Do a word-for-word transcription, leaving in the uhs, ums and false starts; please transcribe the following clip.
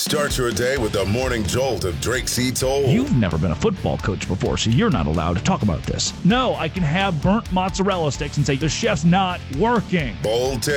Start your day with the morning jolt of Drake C. Toll. You've never been a football coach before, so you're not allowed to talk about this. No, I can have burnt mozzarella sticks and say the chef's not working. Bold